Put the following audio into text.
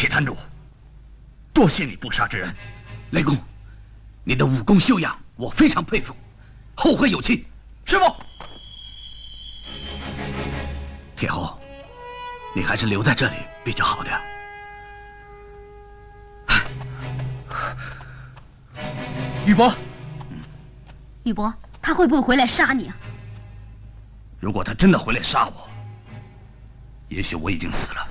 铁摊主，多谢你不杀之恩。雷公，你的武功修养我非常佩服，后会有期。师傅，铁猴，你还是留在这里比较好的。 宇博， 宇博，他会不会回来杀你啊？ 如果他真的回来杀我，也许我已经死了。